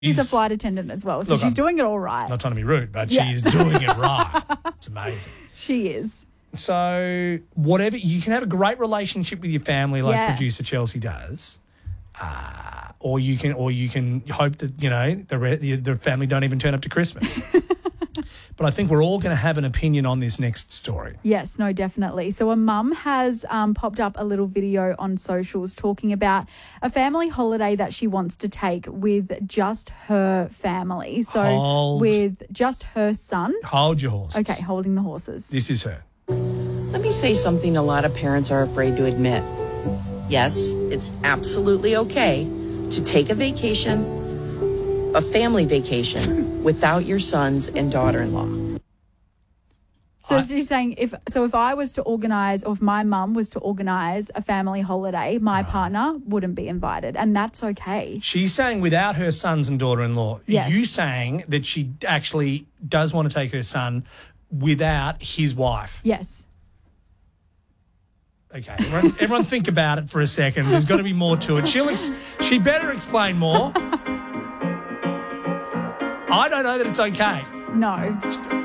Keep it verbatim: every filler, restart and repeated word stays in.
She's a flight attendant as well, so Look, she's I'm doing it all right. Not trying to be rude, but Yeah. she is doing it right. It's amazing. She is. So whatever, you can have a great relationship with your family like Yeah. producer Chelsea does, uh, or you can or you can hope that, you know, the, re- the, the family don't even turn up to Christmas. But I think we're all going to have an opinion on this next story. Yes, no, definitely. So a mum has um, popped up a little video on socials talking about a family holiday that she wants to take with just her family. So Hold. with just her son. Hold your horses. Okay, holding the horses. This is her. Let me say something a lot of parents are afraid to admit. Yes, it's absolutely okay to take a vacation, a family vacation, without your sons and daughter-in-law. So I- she's saying if so if I was to organise or if my mum was to organise a family holiday, my partner wouldn't be invited, and that's okay. She's saying without her sons and daughter-in-law. Yes. You saying that she actually does want to take her son without his wife. Yes. Okay, everyone, everyone think about it for a second. There's got to be more to it. She'll ex- she better explain more. I don't know that it's okay. No.